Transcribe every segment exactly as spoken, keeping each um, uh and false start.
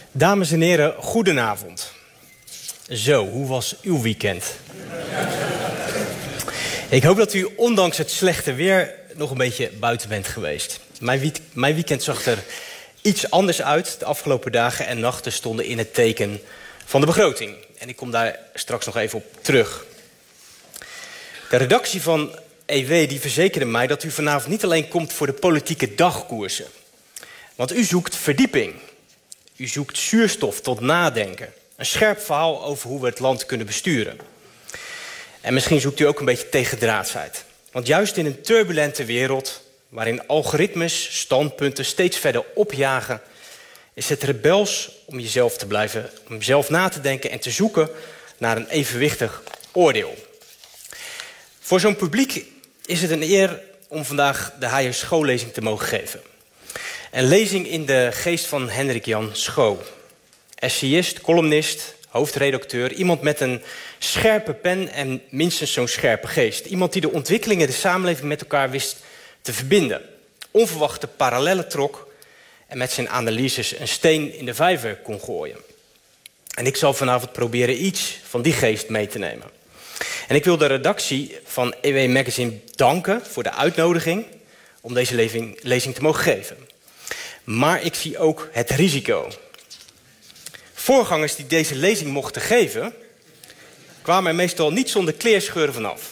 Dames en heren, goedenavond. Zo, hoe was uw weekend? Ik hoop dat u ondanks het slechte weer nog een beetje buiten bent geweest. Mijn, wie- mijn weekend zag er iets anders uit. De afgelopen dagen en nachten stonden in het teken van de begroting. En ik kom daar straks nog even op terug. De redactie van E W die verzekerde mij dat u vanavond niet alleen komt voor de politieke dagkoersen. Want u zoekt verdieping. U zoekt zuurstof tot nadenken. Een scherp verhaal over hoe we het land kunnen besturen. En misschien zoekt u ook een beetje tegendraadsheid. Want juist in een turbulente wereld, waarin algoritmes standpunten steeds verder opjagen, is het rebels om jezelf te blijven, om jezelf na te denken en te zoeken naar een evenwichtig oordeel. Voor zo'n publiek is het een eer om vandaag de H J Schoollezing te mogen geven. Een lezing in de geest van Hendrik Jan Schoo. Essayist, columnist, hoofdredacteur. Iemand met een scherpe pen en minstens zo'n scherpe geest. Iemand die de ontwikkelingen, de samenleving met elkaar wist te verbinden. Onverwachte parallellen trok en met zijn analyses een steen in de vijver kon gooien. En ik zal vanavond proberen iets van die geest mee te nemen. En ik wil de redactie van E W Magazine danken voor de uitnodiging om deze lezing, lezing te mogen geven. Maar ik zie ook het risico. Voorgangers die deze lezing mochten geven, kwamen er meestal niet zonder kleerscheuren vanaf.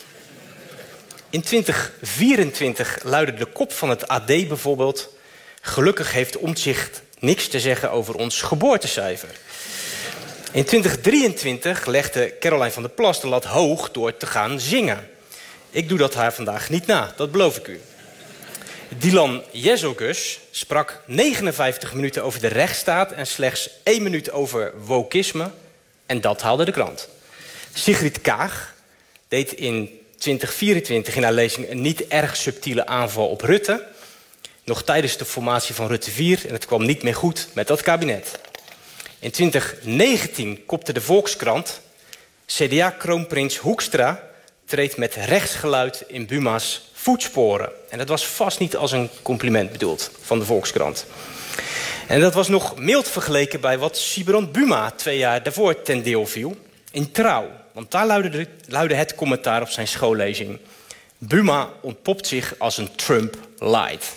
In twintig vierentwintig luidde de kop van het A D bijvoorbeeld: gelukkig heeft Omtzigt niks te zeggen over ons geboortecijfer. In twintig drieëntwintig legde Caroline van der Plas de lat hoog door te gaan zingen. Ik doe dat haar vandaag niet na, dat beloof ik u. Dylan Jezelgus sprak negenenvijftig minuten over de rechtsstaat en slechts één minuut over wokisme. En dat haalde de krant. Sigrid Kaag deed in twintig vierentwintig in haar lezing een niet erg subtiele aanval op Rutte. Nog tijdens de formatie van Rutte vier en het kwam niet meer goed met dat kabinet. In twintig negentien kopte de Volkskrant: C D A-kroonprins Hoekstra treedt met rechtsgeluid in Buma's voetsporen. En dat was vast niet als een compliment bedoeld van de Volkskrant. En dat was nog mild vergeleken bij wat Sibrand Buma twee jaar daarvoor ten deel viel. In Trouw. Want daar luidde, de, luidde het commentaar op zijn schoollezing: Buma ontpopt zich als een Trump light.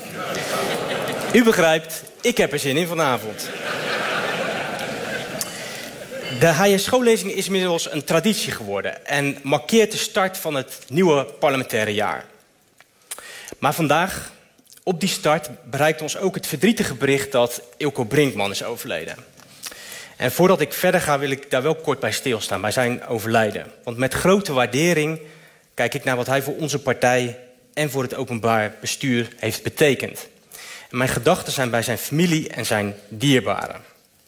U begrijpt, ik heb er zin in vanavond. De H J Schoollezing is inmiddels een traditie geworden en markeert de start van het nieuwe parlementaire jaar. Maar vandaag, op die start, bereikt ons ook het verdrietige bericht dat Eelco Brinkman is overleden. En voordat ik verder ga, wil ik daar wel kort bij stilstaan, bij zijn overlijden. Want met grote waardering kijk ik naar wat hij voor onze partij en voor het openbaar bestuur heeft betekend. En mijn gedachten zijn bij zijn familie en zijn dierbaren.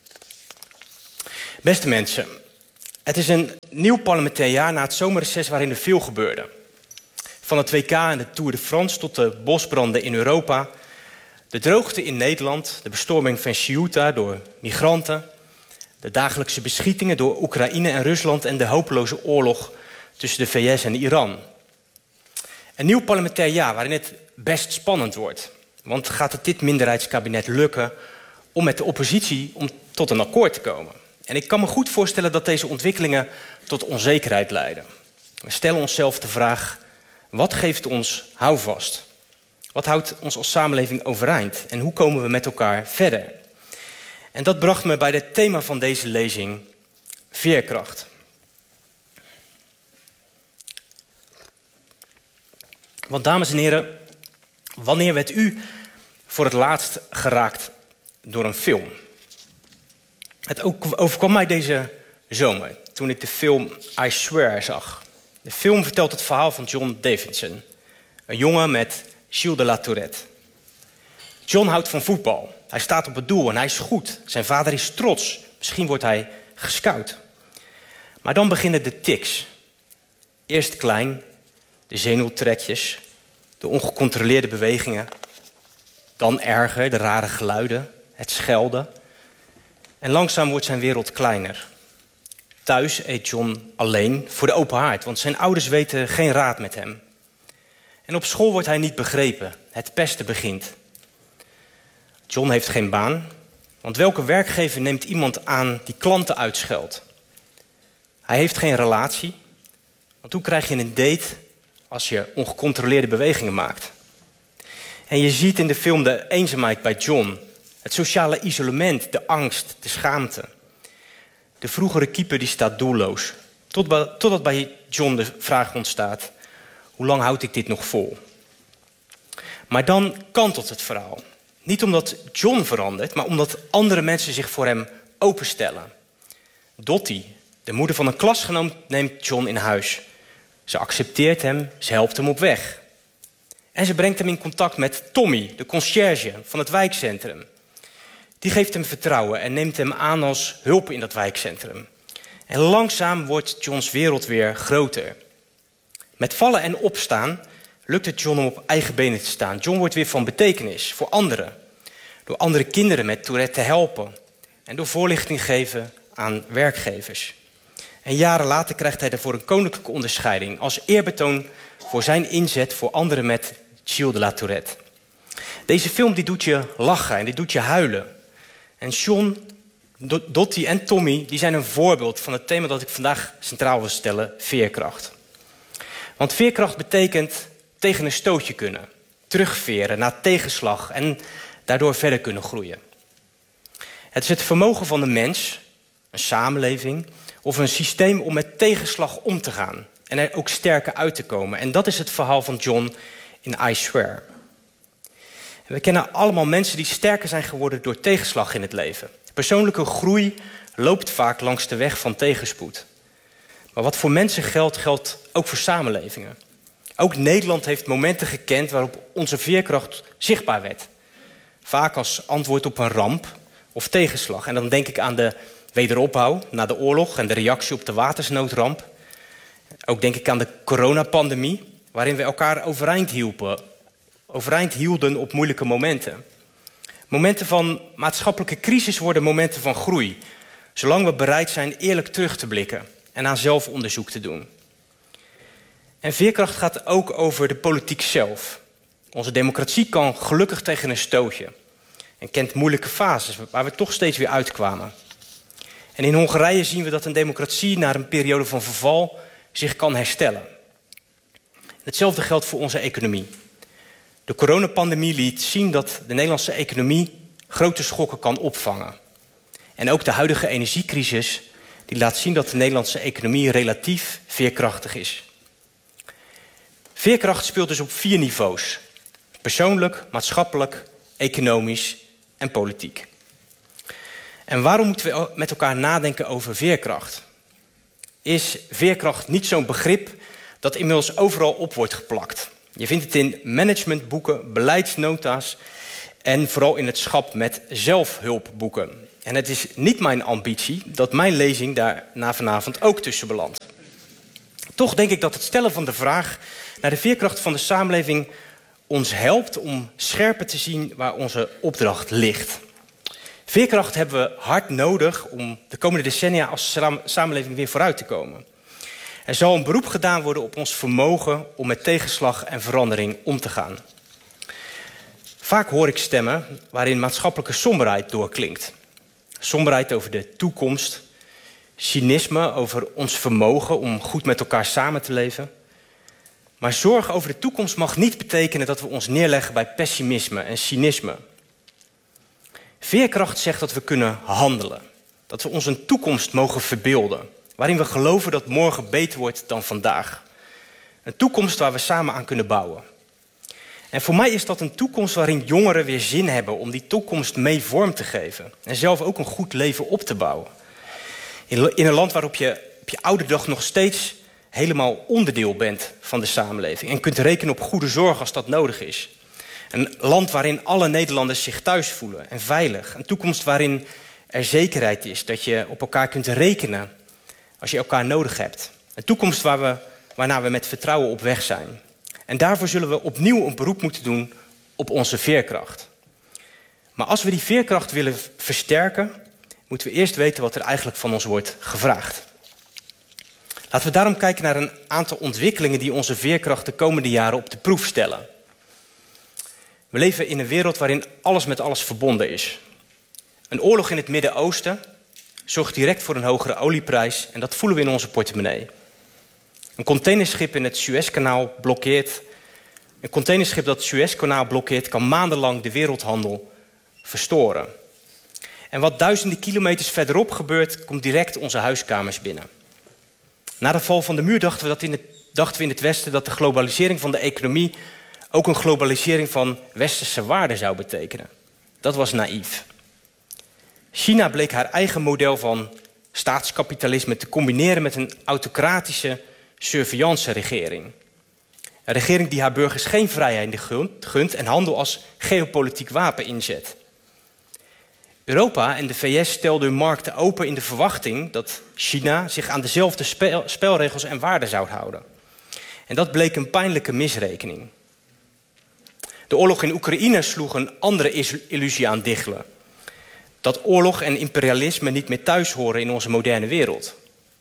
Beste mensen, het is een nieuw parlementair jaar na het zomerreces waarin er veel gebeurde. Van het W K en de Tour de France tot de bosbranden in Europa, de droogte in Nederland, de bestorming van Ceuta door migranten, de dagelijkse beschietingen door Oekraïne en Rusland en de hopeloze oorlog tussen de V S en Iran. Een nieuw parlementair jaar waarin het best spannend wordt. Want gaat het dit minderheidskabinet lukken om met de oppositie om tot een akkoord te komen? En ik kan me goed voorstellen dat deze ontwikkelingen tot onzekerheid leiden. We stellen onszelf de vraag: wat geeft ons houvast? Wat houdt ons als samenleving overeind? En hoe komen we met elkaar verder? En dat bracht me bij het thema van deze lezing: veerkracht. Want dames en heren, wanneer werd u voor het laatst geraakt door een film? Het overkwam mij deze zomer toen ik de film I Swear zag. De film vertelt het verhaal van John Davidson. Een jongen met Gilles de la Tourette. John houdt van voetbal. Hij staat op het doel en hij is goed. Zijn vader is trots. Misschien wordt hij gescout. Maar dan beginnen de tics. Eerst klein, de zenuwtrekjes, de ongecontroleerde bewegingen. Dan erger, de rare geluiden, het schelden. En langzaam wordt zijn wereld kleiner. Thuis eet John alleen voor de open haard, want zijn ouders weten geen raad met hem. En op school wordt hij niet begrepen. Het pesten begint. John heeft geen baan. Want welke werkgever neemt iemand aan die klanten uitscheldt? Hij heeft geen relatie. Want hoe krijg je een date als je ongecontroleerde bewegingen maakt? En je ziet in de film de eenzaamheid bij John. Het sociale isolement, de angst, de schaamte. De vroegere keeper die staat doelloos. Tot, totdat bij John de vraag ontstaat: hoe lang houd ik dit nog vol? Maar dan kantelt het verhaal. Niet omdat John verandert, maar omdat andere mensen zich voor hem openstellen. Dottie, de moeder van een klasgenoot, neemt John in huis. Ze accepteert hem, ze helpt hem op weg. En ze brengt hem in contact met Tommy, de conciërge van het wijkcentrum. Die geeft hem vertrouwen en neemt hem aan als hulp in dat wijkcentrum. En langzaam wordt Johns wereld weer groter. Met vallen en opstaan lukt het John om op eigen benen te staan. John wordt weer van betekenis voor anderen. Door andere kinderen met Tourette te helpen. En door voorlichting geven aan werkgevers. En jaren later krijgt hij daarvoor een koninklijke onderscheiding als eerbetoon voor zijn inzet voor anderen met Gilles de la Tourette. Deze film die doet je lachen en die doet je huilen. En John, Dottie en Tommy die zijn een voorbeeld van het thema dat ik vandaag centraal wil stellen: veerkracht. Want veerkracht betekent tegen een stootje kunnen, terugveren na tegenslag en daardoor verder kunnen groeien. Het is het vermogen van de mens, een samenleving of een systeem om met tegenslag om te gaan en er ook sterker uit te komen. En dat is het verhaal van John in I Swear. We kennen allemaal mensen die sterker zijn geworden door tegenslag in het leven. Persoonlijke groei loopt vaak langs de weg van tegenspoed. Maar wat voor mensen geldt, geldt ook voor samenlevingen. Ook Nederland heeft momenten gekend waarop onze veerkracht zichtbaar werd. Vaak als antwoord op een ramp of tegenslag. En dan denk ik aan de wederopbouw na de oorlog en de reactie op de watersnoodramp. Ook denk ik aan de coronapandemie, waarin we elkaar overeind hielpen, overeind hielden op moeilijke momenten. Momenten van maatschappelijke crisis worden momenten van groei, zolang we bereid zijn eerlijk terug te blikken en aan zelfonderzoek te doen. En veerkracht gaat ook over de politiek zelf. Onze democratie kan gelukkig tegen een stootje en kent moeilijke fases waar we toch steeds weer uitkwamen. En in Hongarije zien we dat een democratie na een periode van verval zich kan herstellen. Hetzelfde geldt voor onze economie. De coronapandemie liet zien dat de Nederlandse economie grote schokken kan opvangen. En ook de huidige energiecrisis die laat zien dat de Nederlandse economie relatief veerkrachtig is. Veerkracht speelt dus op vier niveaus: persoonlijk, maatschappelijk, economisch en politiek. En waarom moeten we met elkaar nadenken over veerkracht? Is veerkracht niet zo'n begrip dat inmiddels overal op wordt geplakt? Je vindt het in managementboeken, beleidsnota's en vooral in het schap met zelfhulpboeken. En het is niet mijn ambitie dat mijn lezing daar na vanavond ook tussen belandt. Toch denk ik dat het stellen van de vraag naar de veerkracht van de samenleving ons helpt om scherper te zien waar onze opdracht ligt. Veerkracht hebben we hard nodig om de komende decennia als samenleving weer vooruit te komen. Er zal een beroep gedaan worden op ons vermogen om met tegenslag en verandering om te gaan. Vaak hoor ik stemmen waarin maatschappelijke somberheid doorklinkt. Somberheid over de toekomst, cynisme over ons vermogen om goed met elkaar samen te leven. Maar zorg over de toekomst mag niet betekenen dat we ons neerleggen bij pessimisme en cynisme. Veerkracht zegt dat we kunnen handelen. Dat we ons een toekomst mogen verbeelden, waarin we geloven dat morgen beter wordt dan vandaag. Een toekomst waar we samen aan kunnen bouwen. En voor mij is dat een toekomst waarin jongeren weer zin hebben om die toekomst mee vorm te geven. En zelf ook een goed leven op te bouwen. In een land waarop je op je oude dag nog steeds helemaal onderdeel bent van de samenleving. En kunt rekenen op goede zorg als dat nodig is. Een land waarin alle Nederlanders zich thuis voelen en veilig. Een toekomst waarin er zekerheid is dat je op elkaar kunt rekenen als je elkaar nodig hebt. Een toekomst waar we, waarnaar we met vertrouwen op weg zijn. En daarvoor zullen we opnieuw een beroep moeten doen op onze veerkracht. Maar als we die veerkracht willen versterken, moeten we eerst weten wat er eigenlijk van ons wordt gevraagd. Laten we daarom kijken naar een aantal ontwikkelingen die onze veerkracht de komende jaren op de proef stellen. We leven in een wereld waarin alles met alles verbonden is. Een oorlog in het Midden-Oosten zorgt direct voor een hogere olieprijs en dat voelen we in onze portemonnee. Een containerschip in het Suezkanaal blokkeert. Een containerschip dat het Suezkanaal blokkeert kan maandenlang de wereldhandel verstoren. En wat duizenden kilometers verderop gebeurt, komt direct onze huiskamers binnen. Na de val van de muur dachten we, dat in het, dachten we in het Westen dat de globalisering van de economie ook een globalisering van westerse waarden zou betekenen. Dat was naïef. China bleek haar eigen model van staatskapitalisme te combineren met een autocratische surveillance-regering. Een regering die haar burgers geen vrijheid gunt en handel als geopolitiek wapen inzet. Europa en de V S stelden hun markten open in de verwachting dat China zich aan dezelfde spel, spelregels en waarden zou houden. En dat bleek een pijnlijke misrekening. De oorlog in Oekraïne sloeg een andere illusie aan diggelen. Dat oorlog en imperialisme niet meer thuis horen in onze moderne wereld.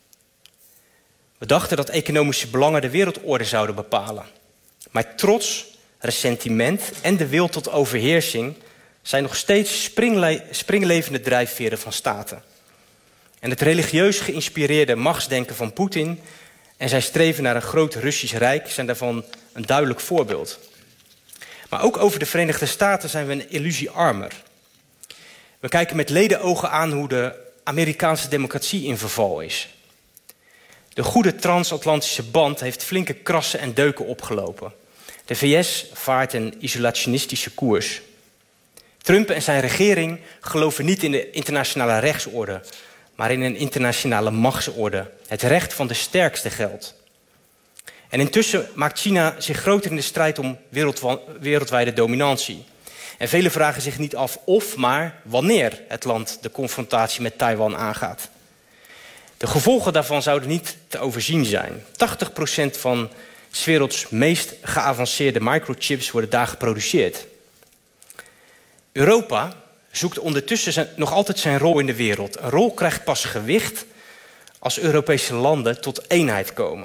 We dachten dat economische belangen de wereldorde zouden bepalen. Maar trots, ressentiment en de wil tot overheersing zijn nog steeds springle- springlevende drijfveren van staten. En het religieus geïnspireerde machtsdenken van Poetin en zijn streven naar een groot Russisch Rijk zijn daarvan een duidelijk voorbeeld. Maar ook over de Verenigde Staten zijn we een illusie armer. We kijken met ledenogen aan hoe de Amerikaanse democratie in verval is. De goede transatlantische band heeft flinke krassen en deuken opgelopen. De V S vaart een isolationistische koers. Trump en zijn regering geloven niet in de internationale rechtsorde, maar in een internationale machtsorde. Het recht van de sterkste geldt. En intussen maakt China zich groter in de strijd om wereldwijde dominantie. En velen vragen zich niet af of, maar wanneer het land de confrontatie met Taiwan aangaat. De gevolgen daarvan zouden niet te overzien zijn. tachtig procent van 's werelds meest geavanceerde microchips worden daar geproduceerd. Europa zoekt ondertussen zijn, nog altijd zijn rol in de wereld. Een rol krijgt pas gewicht als Europese landen tot eenheid komen.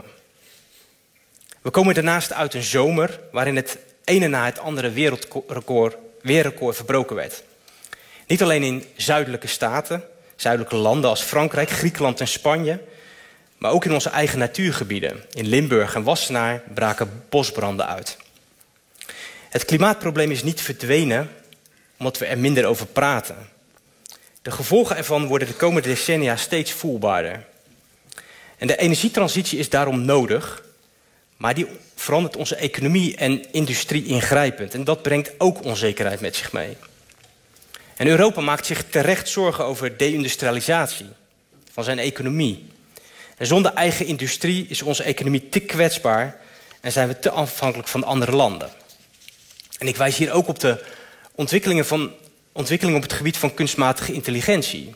We komen daarnaast uit een zomer waarin het ene na het andere wereldrecord, wereldrecord verbroken werd. Niet alleen in zuidelijke staten, zuidelijke landen als Frankrijk, Griekenland en Spanje, maar ook in onze eigen natuurgebieden. In Limburg en Wassenaar braken bosbranden uit. Het klimaatprobleem is niet verdwenen omdat we er minder over praten. De gevolgen ervan worden de komende decennia steeds voelbaarder. En de energietransitie is daarom nodig, maar die verandert onze economie en industrie ingrijpend. En dat brengt ook onzekerheid met zich mee. En Europa maakt zich terecht zorgen over deindustrialisatie van zijn economie. En zonder eigen industrie is onze economie te kwetsbaar en zijn we te afhankelijk van andere landen. En ik wijs hier ook op de ontwikkelingen, van, ontwikkelingen op het gebied van kunstmatige intelligentie.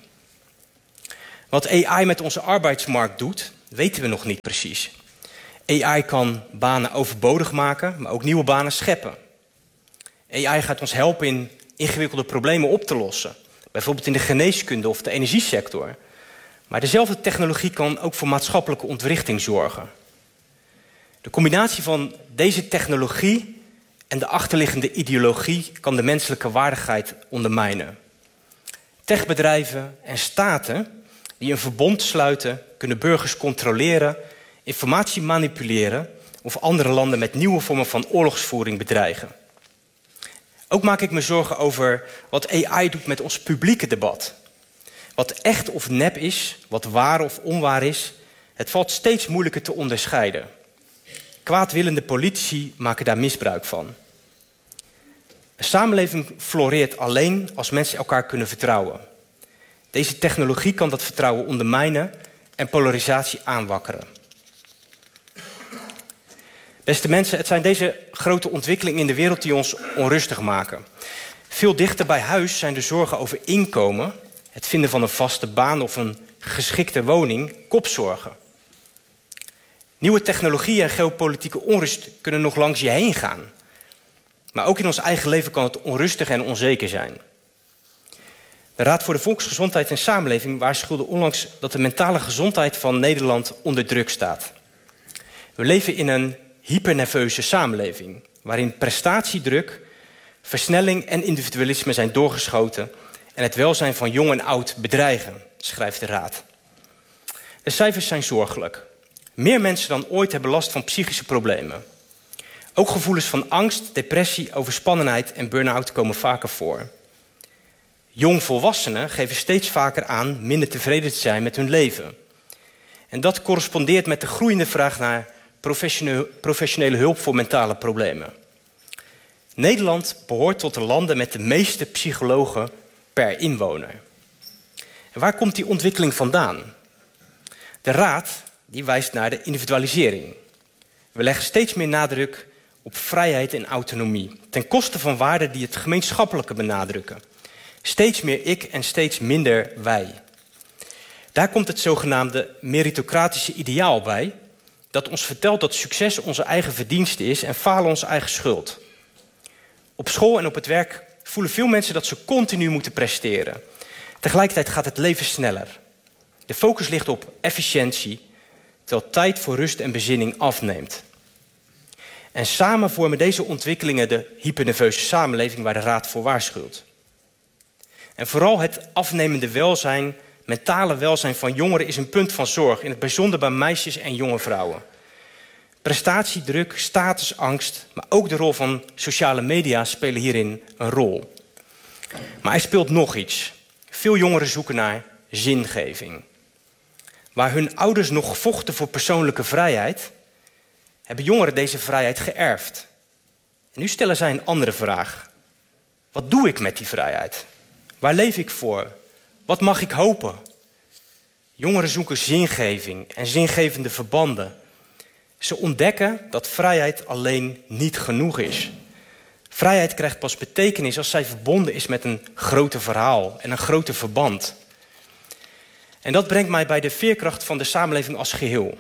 Wat A I met onze arbeidsmarkt doet, weten we nog niet precies. A I kan banen overbodig maken, maar ook nieuwe banen scheppen. A I gaat ons helpen in ingewikkelde problemen op te lossen. Bijvoorbeeld in de geneeskunde of de energiesector. Maar dezelfde technologie kan ook voor maatschappelijke ontwrichting zorgen. De combinatie van deze technologie en de achterliggende ideologie kan de menselijke waardigheid ondermijnen. Techbedrijven en staten die een verbond sluiten, kunnen burgers controleren, informatie manipuleren of andere landen met nieuwe vormen van oorlogsvoering bedreigen. Ook maak ik me zorgen over wat A I doet met ons publieke debat. Wat echt of nep is, wat waar of onwaar is, het valt steeds moeilijker te onderscheiden. Kwaadwillende politici maken daar misbruik van. Een samenleving floreert alleen als mensen elkaar kunnen vertrouwen. Deze technologie kan dat vertrouwen ondermijnen en polarisatie aanwakkeren. Beste mensen, het zijn deze grote ontwikkelingen in de wereld die ons onrustig maken. Veel dichter bij huis zijn de zorgen over inkomen, het vinden van een vaste baan of een geschikte woning, kopzorgen. Nieuwe technologie en geopolitieke onrust kunnen nog langs je heen gaan. Maar ook in ons eigen leven kan het onrustig en onzeker zijn. De Raad voor de Volksgezondheid en Samenleving waarschuwde onlangs dat de mentale gezondheid van Nederland onder druk staat. We leven in een hypernerveuze samenleving, waarin prestatiedruk, versnelling en individualisme zijn doorgeschoten en het welzijn van jong en oud bedreigen, schrijft de Raad. De cijfers zijn zorgelijk. Meer mensen dan ooit hebben last van psychische problemen. Ook gevoelens van angst, depressie, overspannenheid en burn-out komen vaker voor. Jongvolwassenen geven steeds vaker aan minder tevreden te zijn met hun leven. En dat correspondeert met de groeiende vraag naar professionele, professionele hulp voor mentale problemen. Nederland behoort tot de landen met de meeste psychologen per inwoner. En waar komt die ontwikkeling vandaan? De Raad die wijst naar de individualisering. We leggen steeds meer nadruk op vrijheid en autonomie, ten koste van waarden die het gemeenschappelijke benadrukken. Steeds meer ik en steeds minder wij. Daar komt het zogenaamde meritocratische ideaal bij, dat ons vertelt dat succes onze eigen verdienste is en falen onze eigen schuld. Op school en op het werk voelen veel mensen dat ze continu moeten presteren. Tegelijkertijd gaat het leven sneller. De focus ligt op efficiëntie, terwijl tijd voor rust en bezinning afneemt. En samen vormen deze ontwikkelingen de hypernerveuze samenleving waar de Raad voor waarschuwt. En vooral het afnemende welzijn, mentale welzijn van jongeren is een punt van zorg, in het bijzonder bij meisjes en jonge vrouwen. Prestatiedruk, statusangst, maar ook de rol van sociale media spelen hierin een rol. Maar er speelt nog iets. Veel jongeren zoeken naar zingeving. Waar hun ouders nog vochten voor persoonlijke vrijheid, hebben jongeren deze vrijheid geërfd. En nu stellen zij een andere vraag. Wat doe ik met die vrijheid? Waar leef ik voor? Wat mag ik hopen? Jongeren zoeken zingeving en zingevende verbanden. Ze ontdekken dat vrijheid alleen niet genoeg is. Vrijheid krijgt pas betekenis als zij verbonden is met een groter verhaal en een groter verband. En dat brengt mij bij de veerkracht van de samenleving als geheel.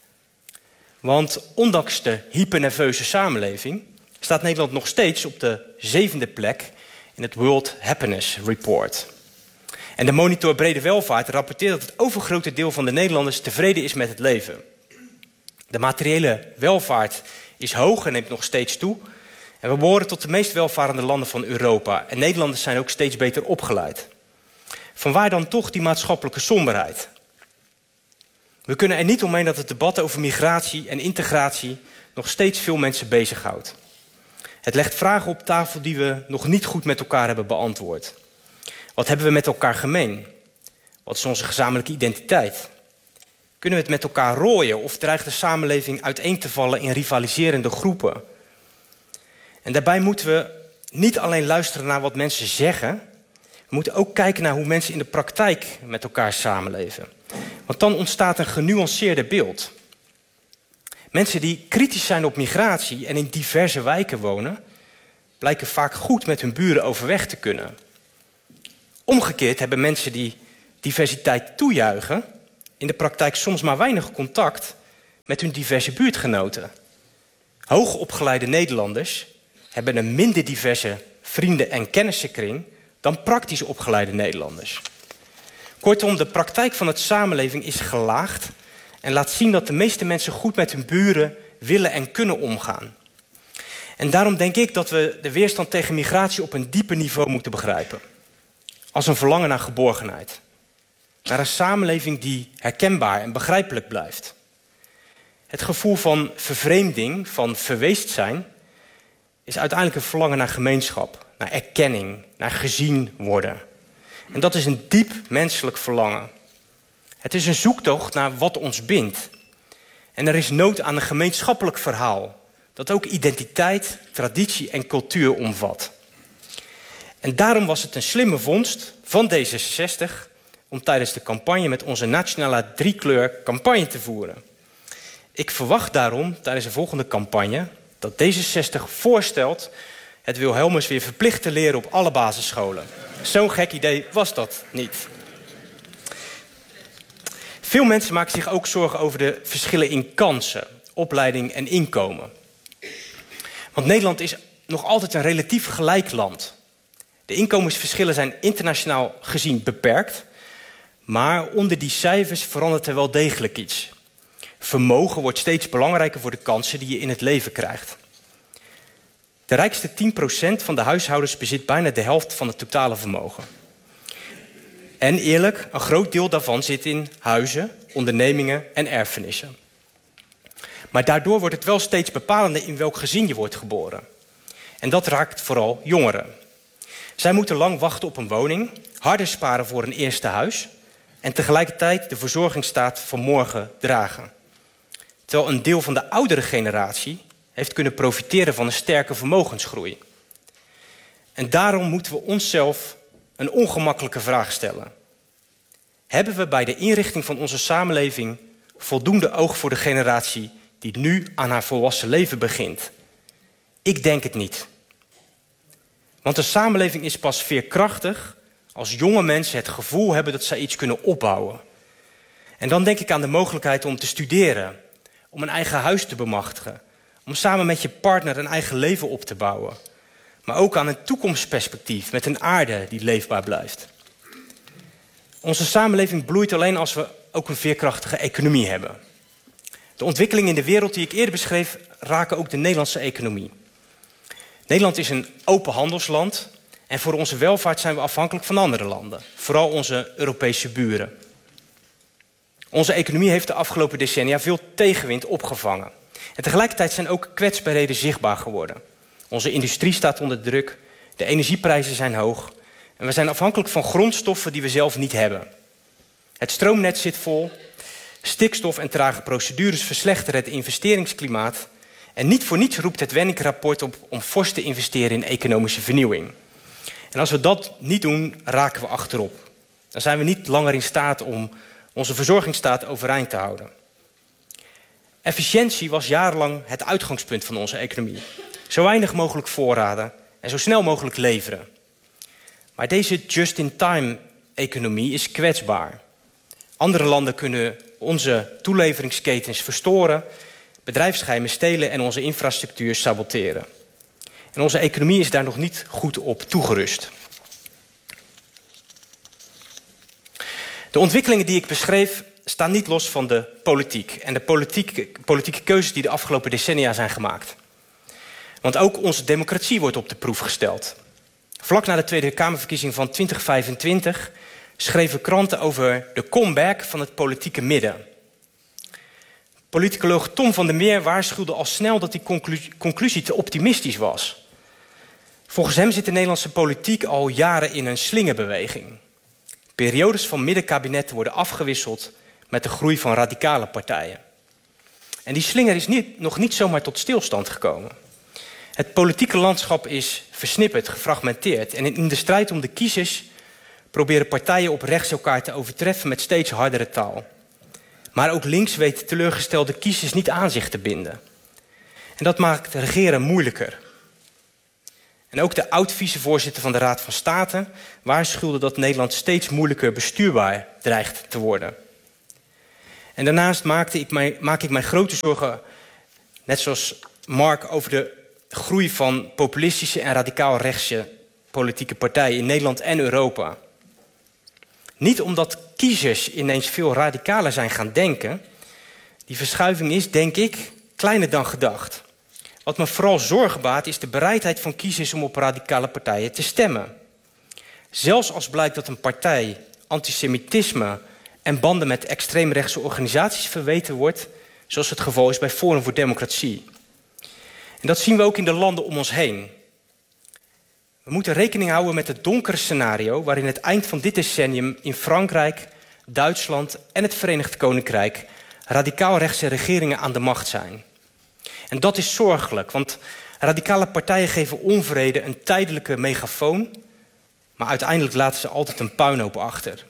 Want ondanks de hypernerveuze samenleving staat Nederland nog steeds op de zevende plek in het World Happiness Report. En de Monitor Brede Welvaart rapporteert dat het overgrote deel van de Nederlanders tevreden is met het leven. De materiële welvaart is hoog en neemt nog steeds toe. En we behoren tot de meest welvarende landen van Europa. En Nederlanders zijn ook steeds beter opgeleid. Vanwaar dan toch die maatschappelijke somberheid? We kunnen er niet omheen dat het debat over migratie en integratie nog steeds veel mensen bezighoudt. Het legt vragen op tafel die we nog niet goed met elkaar hebben beantwoord. Wat hebben we met elkaar gemeen? Wat is onze gezamenlijke identiteit? Kunnen we het met elkaar rooien of dreigt de samenleving uiteen te vallen in rivaliserende groepen? En daarbij moeten we niet alleen luisteren naar wat mensen zeggen. We moeten ook kijken naar hoe mensen in de praktijk met elkaar samenleven. Want dan ontstaat een genuanceerder beeld. Mensen die kritisch zijn op migratie en in diverse wijken wonen, blijken vaak goed met hun buren overweg te kunnen. Omgekeerd hebben mensen die diversiteit toejuichen in de praktijk soms maar weinig contact met hun diverse buurtgenoten. Hoogopgeleide Nederlanders hebben een minder diverse vrienden- en kennissenkring dan praktisch opgeleide Nederlanders. Kortom, de praktijk van het samenleving is gelaagd en laat zien dat de meeste mensen goed met hun buren willen en kunnen omgaan. En daarom denk ik dat we de weerstand tegen migratie op een dieper niveau moeten begrijpen. Als een verlangen naar geborgenheid. Naar een samenleving die herkenbaar en begrijpelijk blijft. Het gevoel van vervreemding, van verweest zijn, is uiteindelijk een verlangen naar gemeenschap, naar erkenning, naar gezien worden. En dat is een diep menselijk verlangen. Het is een zoektocht naar wat ons bindt. En er is nood aan een gemeenschappelijk verhaal dat ook identiteit, traditie en cultuur omvat. En daarom was het een slimme vondst van D zesenzestig om tijdens de campagne met onze nationale driekleur campagne te voeren. Ik verwacht daarom tijdens de volgende campagne dat D zesenzestig voorstelt het Wilhelmus weer verplicht te leren op alle basisscholen. Zo'n gek idee was dat niet. Veel mensen maken zich ook zorgen over de verschillen in kansen, opleiding en inkomen. Want Nederland is nog altijd een relatief gelijk land. De inkomensverschillen zijn internationaal gezien beperkt, maar onder die cijfers verandert er wel degelijk iets. Vermogen wordt steeds belangrijker voor de kansen die je in het leven krijgt. De rijkste tien procent van de huishoudens bezit bijna de helft van het totale vermogen. En eerlijk, een groot deel daarvan zit in huizen, ondernemingen en erfenissen. Maar daardoor wordt het wel steeds bepalender in welk gezin je wordt geboren. En dat raakt vooral jongeren. Zij moeten lang wachten op een woning, harder sparen voor een eerste huis en tegelijkertijd de verzorgingsstaat van morgen dragen. Terwijl een deel van de oudere generatie heeft kunnen profiteren van een sterke vermogensgroei. En daarom moeten we onszelf een ongemakkelijke vraag stellen. Hebben we bij de inrichting van onze samenleving voldoende oog voor de generatie die nu aan haar volwassen leven begint? Ik denk het niet. Want een samenleving is pas veerkrachtig als jonge mensen het gevoel hebben dat zij iets kunnen opbouwen. En dan denk ik aan de mogelijkheid om te studeren, om een eigen huis te bemachtigen, om samen met je partner een eigen leven op te bouwen. Maar ook aan een toekomstperspectief met een aarde die leefbaar blijft. Onze samenleving bloeit alleen als we ook een veerkrachtige economie hebben. De ontwikkelingen in de wereld die ik eerder beschreef raken ook de Nederlandse economie. Nederland is een open handelsland en voor onze welvaart zijn we afhankelijk van andere landen. Vooral onze Europese buren. Onze economie heeft de afgelopen decennia veel tegenwind opgevangen. En tegelijkertijd zijn ook kwetsbaarheden zichtbaar geworden. Onze industrie staat onder druk, de energieprijzen zijn hoog en we zijn afhankelijk van grondstoffen die we zelf niet hebben. Het stroomnet zit vol, stikstof en trage procedures verslechteren het investeringsklimaat en niet voor niets roept het Wernicke-rapport op om fors te investeren in economische vernieuwing. En als we dat niet doen, raken we achterop. Dan zijn we niet langer in staat om onze verzorgingsstaat overeind te houden. Efficiëntie was jarenlang het uitgangspunt van onze economie. Zo weinig mogelijk voorraden en zo snel mogelijk leveren. Maar deze just-in-time-economie is kwetsbaar. Andere landen kunnen onze toeleveringsketens verstoren, bedrijfsgeheimen stelen en onze infrastructuur saboteren. En onze economie is daar nog niet goed op toegerust. De ontwikkelingen die ik beschreef staan niet los van de politiek en de politieke, politieke keuzes die de afgelopen decennia zijn gemaakt. Want ook onze democratie wordt op de proef gesteld. Vlak na de Tweede Kamerverkiezing van twintig vijfentwintig schreven kranten over de comeback van het politieke midden. Politicoloog Tom van der Meer waarschuwde al snel dat die conclusie, conclusie te optimistisch was. Volgens hem zit de Nederlandse politiek al jaren in een slingerbeweging. Periodes van middenkabinetten worden afgewisseld met de groei van radicale partijen. En die slinger is niet, nog niet zomaar tot stilstand gekomen. Het politieke landschap is versnipperd, gefragmenteerd. En in de strijd om de kiezers proberen partijen op rechts elkaar te overtreffen met steeds hardere taal. Maar ook links weet teleurgestelde kiezers niet aan zich te binden. En dat maakt regeren moeilijker. En ook de oud-vicevoorzitter van de Raad van State waarschuwde dat Nederland steeds moeilijker bestuurbaar dreigt te worden. En daarnaast maakte ik mij, maak ik mij grote zorgen, net zoals Mark, over de groei van populistische en radicaal-rechtse politieke partijen in Nederland en Europa. Niet omdat kiezers ineens veel radicaler zijn gaan denken. Die verschuiving is, denk ik, kleiner dan gedacht. Wat me vooral zorgen baart is de bereidheid van kiezers om op radicale partijen te stemmen. Zelfs als blijkt dat een partij antisemitisme en banden met extreemrechtse organisaties verweten wordt, zoals het geval is bij Forum voor Democratie. En dat zien we ook in de landen om ons heen. We moeten rekening houden met het donkere scenario waarin het eind van dit decennium in Frankrijk, Duitsland en het Verenigd Koninkrijk radicaal-rechtse regeringen aan de macht zijn. En dat is zorgelijk, want radicale partijen geven onvrede een tijdelijke megafoon, maar uiteindelijk laten ze altijd een puinhoop achter.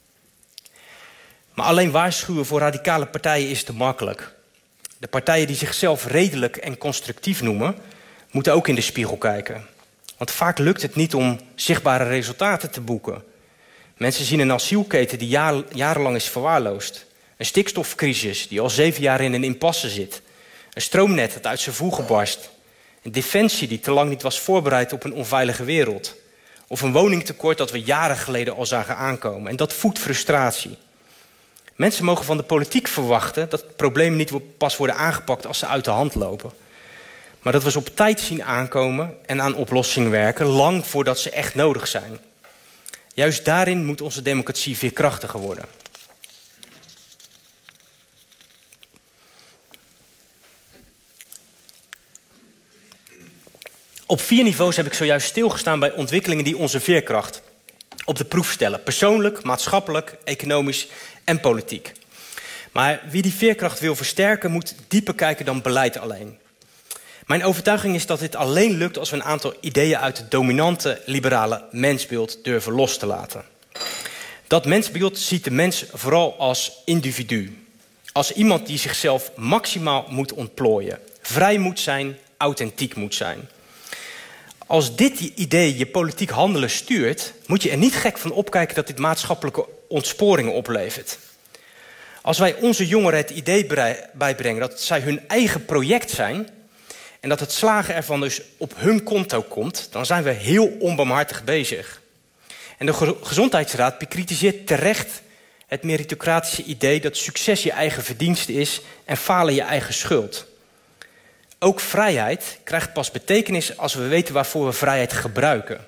Maar alleen waarschuwen voor radicale partijen is te makkelijk. De partijen die zichzelf redelijk en constructief noemen, moeten ook in de spiegel kijken. Want vaak lukt het niet om zichtbare resultaten te boeken. Mensen zien een asielketen die jaar, jarenlang is verwaarloosd. Een stikstofcrisis die al zeven jaar in een impasse zit. Een stroomnet dat uit zijn voegen barst. Een defensie die te lang niet was voorbereid op een onveilige wereld. Of een woningtekort dat we jaren geleden al zagen aankomen. En dat voedt frustratie. Mensen mogen van de politiek verwachten dat problemen niet pas worden aangepakt als ze uit de hand lopen. Maar dat we ze op tijd zien aankomen en aan oplossingen werken, lang voordat ze echt nodig zijn. Juist daarin moet onze democratie veerkrachtiger worden. Op vier niveaus heb ik zojuist stilgestaan bij ontwikkelingen die onze veerkracht op de proef stellen. Persoonlijk, maatschappelijk, economisch en politiek. Maar wie die veerkracht wil versterken, moet dieper kijken dan beleid alleen. Mijn overtuiging is dat dit alleen lukt als we een aantal ideeën uit het dominante liberale mensbeeld durven los te laten. Dat mensbeeld ziet de mens vooral als individu. Als iemand die zichzelf maximaal moet ontplooien. Vrij moet zijn, authentiek moet zijn. Als dit idee je politiek handelen stuurt, moet je er niet gek van opkijken dat dit maatschappelijke ontsporingen oplevert. Als wij onze jongeren het idee bijbrengen dat zij hun eigen project zijn en dat het slagen ervan dus op hun konto komt, dan zijn we heel onbarmhartig bezig. En de Gezondheidsraad bekritiseert terecht het meritocratische idee dat succes je eigen verdienste is en falen je eigen schuld. Ook vrijheid krijgt pas betekenis als we weten waarvoor we vrijheid gebruiken.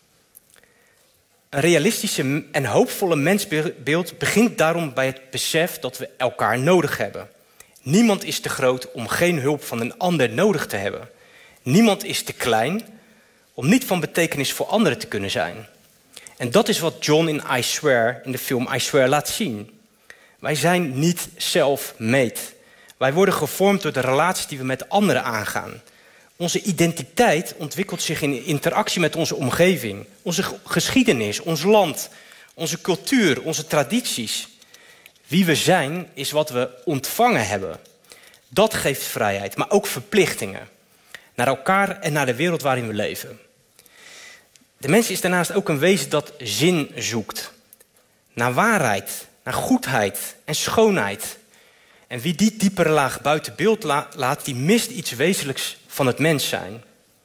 Een realistische en hoopvolle mensbeeld begint daarom bij het besef dat we elkaar nodig hebben. Niemand is te groot om geen hulp van een ander nodig te hebben. Niemand is te klein om niet van betekenis voor anderen te kunnen zijn. En dat is wat John in I Swear, in de film I Swear, laat zien. Wij zijn niet self-made. Wij worden gevormd door de relaties die we met anderen aangaan. Onze identiteit ontwikkelt zich in interactie met onze omgeving. Onze geschiedenis, ons land, onze cultuur, onze tradities. Wie we zijn is wat we ontvangen hebben. Dat geeft vrijheid, maar ook verplichtingen. Naar elkaar en naar de wereld waarin we leven. De mens is daarnaast ook een wezen dat zin zoekt. Naar waarheid, naar goedheid en schoonheid. En wie die diepere laag buiten beeld laat, die mist iets wezenlijks van het mens zijn.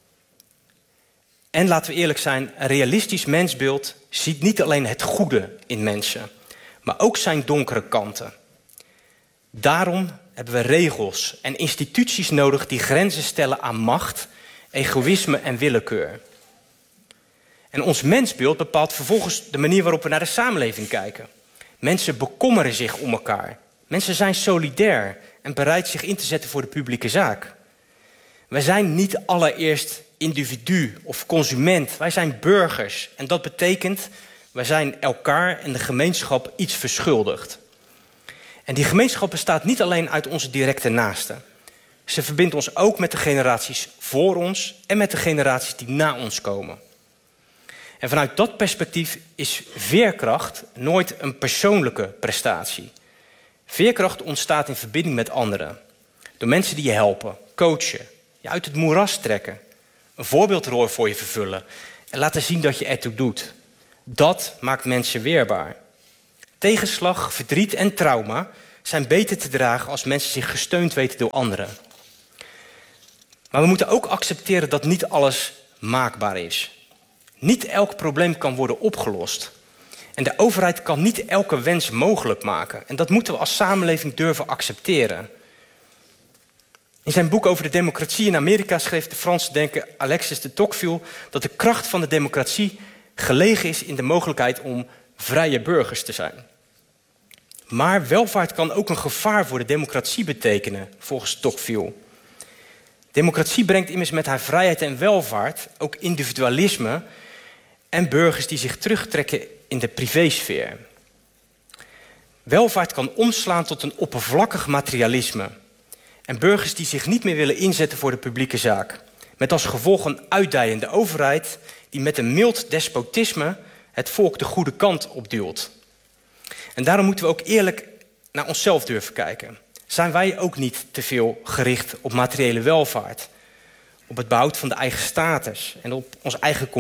En laten we eerlijk zijn, een realistisch mensbeeld ziet niet alleen het goede in mensen, maar ook zijn donkere kanten. Daarom hebben we regels en instituties nodig die grenzen stellen aan macht, egoïsme en willekeur. En ons mensbeeld bepaalt vervolgens de manier waarop we naar de samenleving kijken. Mensen bekommeren zich om elkaar. Mensen zijn solidair en bereid zich in te zetten voor de publieke zaak. Wij zijn niet allereerst individu of consument. Wij zijn burgers. En dat betekent, wij zijn elkaar en de gemeenschap iets verschuldigd. En die gemeenschap bestaat niet alleen uit onze directe naasten. Ze verbindt ons ook met de generaties voor ons en met de generaties die na ons komen. En vanuit dat perspectief is veerkracht nooit een persoonlijke prestatie. Veerkracht ontstaat in verbinding met anderen. Door mensen die je helpen, coachen, je uit het moeras trekken. Een voorbeeldrol voor je vervullen en laten zien dat je ertoe doet. Dat maakt mensen weerbaar. Tegenslag, verdriet en trauma zijn beter te dragen als mensen zich gesteund weten door anderen. Maar we moeten ook accepteren dat niet alles maakbaar is. Niet elk probleem kan worden opgelost. En de overheid kan niet elke wens mogelijk maken. En dat moeten we als samenleving durven accepteren. In zijn boek over de democratie in Amerika schreef de Franse denker Alexis de Tocqueville dat de kracht van de democratie gelegen is in de mogelijkheid om vrije burgers te zijn. Maar welvaart kan ook een gevaar voor de democratie betekenen, volgens Tocqueville. Democratie brengt immers met haar vrijheid en welvaart ook individualisme en burgers die zich terugtrekken in de privésfeer. Welvaart kan omslaan tot een oppervlakkig materialisme. En burgers die zich niet meer willen inzetten voor de publieke zaak. Met als gevolg een uitdijende overheid die met een mild despotisme het volk de goede kant opduwt. En daarom moeten we ook eerlijk naar onszelf durven kijken. Zijn wij ook niet te veel gericht op materiële welvaart? Op het behoud van de eigen status en op ons eigen